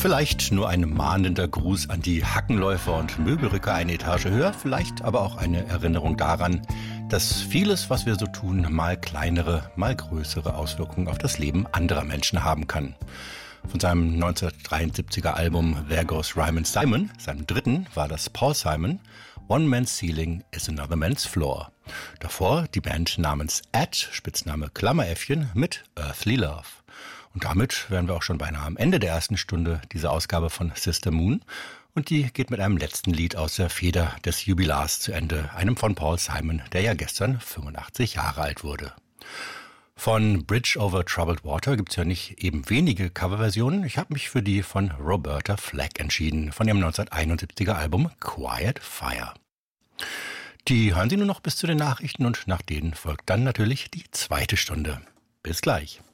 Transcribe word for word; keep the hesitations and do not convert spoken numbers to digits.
Vielleicht nur ein mahnender Gruß an die Hackenläufer und Möbelrücker eine Etage höher, vielleicht aber auch eine Erinnerung daran, dass vieles, was wir so tun, mal kleinere, mal größere Auswirkungen auf das Leben anderer Menschen haben kann. Von seinem neunzehnhundertdreiundsiebziger Album There Goes Rhymin' Simon, seinem dritten, war das Paul Simon, One Man's Ceiling is Another Man's Floor. Davor die Band namens Ad, Spitzname Klammeräffchen, mit Earthly Love. Und damit wären wir auch schon beinahe am Ende der ersten Stunde dieser Ausgabe von Sister Moon. Und die geht mit einem letzten Lied aus der Feder des Jubilars zu Ende, einem von Paul Simon, der ja gestern fünfundachtzig Jahre alt wurde. Von Bridge over Troubled Water gibt's ja nicht eben wenige Coverversionen. Ich habe mich für die von Roberta Flack entschieden, von ihrem neunzehnhunderteinundsiebziger Album Quiet Fire. Die hören Sie nur noch bis zu den Nachrichten und nach denen folgt dann natürlich die zweite Stunde. Bis gleich.